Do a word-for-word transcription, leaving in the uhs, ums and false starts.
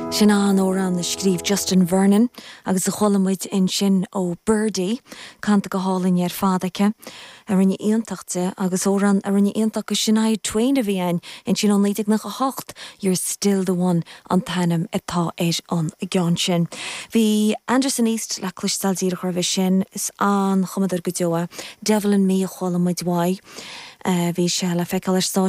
Sin an órán na scríb Justin Vernon agus a cholamid in sin ó Birdie canta go hálinn ar fádacha a rinne iontachte agus órán a rinne ionach go sinnaid twain a bhíin in sin an lítig nach a hocht You're still the one an tanam atá éis an gceann sin. Bhí Anderson East le cluistáiltíre chuir sin is an chumadar go deoa Devil in Me a cholamid wai. Bhí se le feiceáil